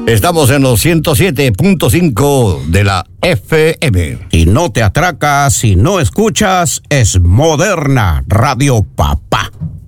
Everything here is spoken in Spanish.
Estamos en los 107.5 de la FM. Y no te atracas si no escuchas Es Moderna Radio Pap.